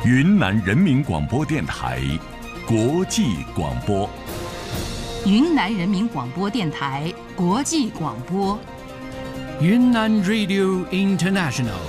云南人民广播电台国际广播。 云南人民广播电台国际广播。 云南 Radio International。